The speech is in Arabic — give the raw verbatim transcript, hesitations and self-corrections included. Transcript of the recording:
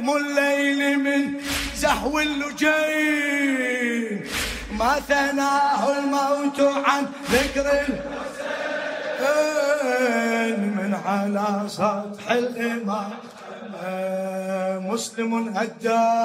الليل من زهو اللجين ما ثناه الموت عن ذكر الحسين من على سطح الإمام مسلم هداه.